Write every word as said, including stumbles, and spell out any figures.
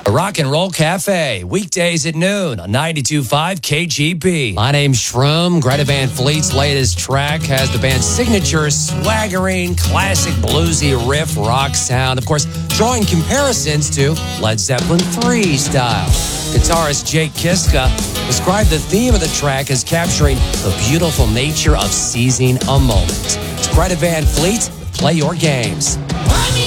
The Rock and Roll Cafe, weekdays at noon on ninety-two point five K G B. My name's Shroom. Greta Van Fleet's latest track has the band's signature swaggering, classic bluesy riff rock sound. Of course, drawing comparisons to Led Zeppelin three style. Guitarist Jake Kiska described the theme of the track as capturing the beautiful nature of seizing a moment. It's Greta Van Fleet. Play your games.